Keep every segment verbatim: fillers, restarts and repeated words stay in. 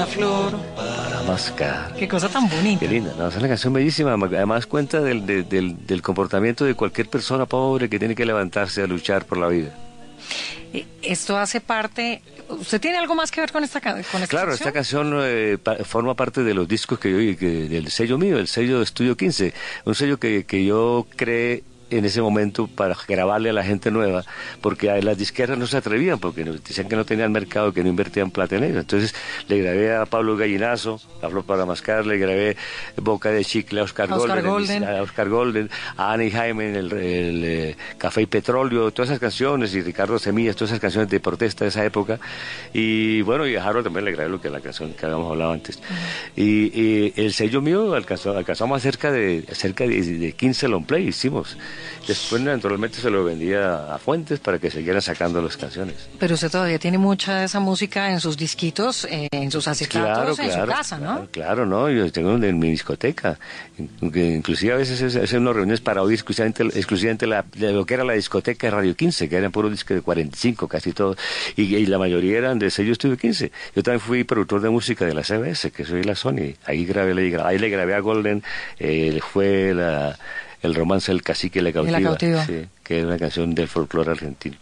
Flor. Para mascar. Qué cosa tan bonita. Qué linda, no, es una canción bellísima, además cuenta del, del, del, del comportamiento de cualquier persona pobre que tiene que levantarse a luchar por la vida. Esto hace parte... ¿Usted tiene algo más que ver con esta, con esta Claro, canción? esta canción eh, pa, forma parte de los discos que yo, que, del sello mío, el sello de Estudio quince, un sello que, que yo creé en ese momento para grabarle a la gente nueva, porque a las disqueras no se atrevían, porque decían que no tenían mercado, que no invertían plata en ello. Entonces le grabé a Pablo Gallinazo, a Flor para Mascar, le grabé Boca de Chicle a Oscar, Oscar Golden, Golden, a Oscar Golden, a Annie Jaime, el, el, el eh, Café y Petróleo, todas esas canciones, y Ricardo Semillas, todas esas canciones de protesta de esa época. Y bueno, y a Harold también le grabé lo que la canción que habíamos hablado antes. Uh-huh. y, y el sello mío alcanzó, alcanzamos cerca de cerca de, de quince long play hicimos. Después naturalmente se lo vendía a Fuentes para que siguieran sacando las canciones. Pero usted todavía tiene mucha de esa música en sus disquitos, eh, en sus acetatos, claro, claro, en su casa, ¿no? Claro, claro, no, yo tengo en mi discoteca, inclusive a veces hacen unas reuniones para oír exclusivamente, exclusivamente la, de lo que era la discoteca de Radio quince, que eran puros discos de cuarenta y cinco casi todo, y, y la mayoría eran de sello Estudio quince. Yo también fui productor de música de la C B S, que soy la Sony, ahí grabé, ahí le grabé a Golden, eh, fue la... El romance del cacique le cautiva, la cautiva. Sí, que es una canción del folclore argentino.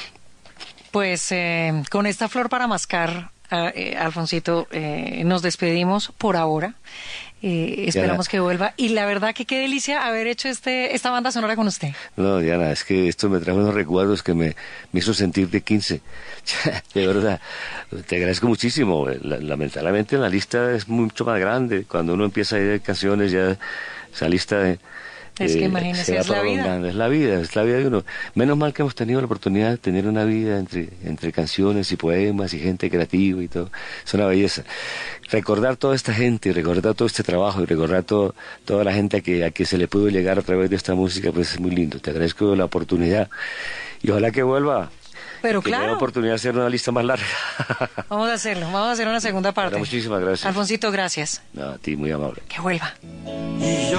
Pues eh, con esta Flor para mascar, eh, Alfonsito, eh, nos despedimos por ahora. Eh, esperamos Diana, que vuelva. Y la verdad que qué delicia haber hecho este esta banda sonora con usted. No, Diana, es que esto me trajo unos recuerdos que me, me hizo sentir de quince. De verdad, te agradezco muchísimo. Lamentablemente la lista es mucho más grande. Cuando uno empieza a ir canciones, ya esa lista de... Es que imagínese, es la vida. Es la vida, es la vida de uno. Menos mal que hemos tenido la oportunidad de tener una vida entre, entre canciones y poemas y gente creativa y todo. Es una belleza. Recordar toda esta gente, recordar todo este trabajo y recordar todo, toda la gente a que, a que se le pudo llegar a través de esta música, pues es muy lindo. Te agradezco la oportunidad y ojalá que vuelva. Pero que claro. tenga oportunidad de hacer una lista más larga. Vamos a hacerlo, vamos a hacer una segunda parte. Pero muchísimas gracias. Alfonsito, gracias. No, a ti, muy amable. Que vuelva. Y yo